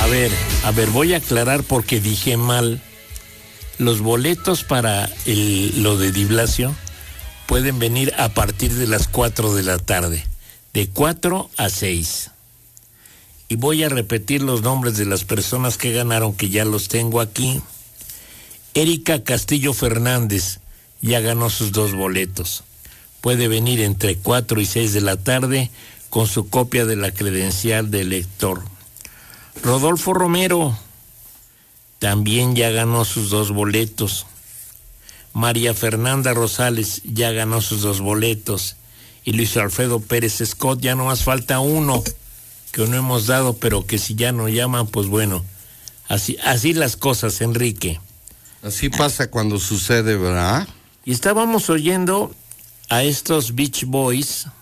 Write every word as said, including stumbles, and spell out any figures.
ver, a ver, voy a aclarar porque dije mal. Los boletos para el, lo de Di Blasio pueden venir a partir de las cuatro de la tarde, de cuatro a seis. Y voy a repetir los nombres de las personas que ganaron, que ya los tengo aquí. Erika Castillo Fernández ya ganó sus dos boletos. Puede venir entre cuatro y seis de la tarde con su copia de la credencial de elector. Rodolfo Romero también ya ganó sus dos boletos. María Fernanda Rosales ya ganó sus dos boletos. Y Luis Alfredo Pérez Scott ya no más falta uno que no hemos dado, pero que si ya no llaman, pues bueno, así, así las cosas, Enrique. Así pasa cuando sucede, ¿verdad? Y estábamos oyendo a estos Beach Boys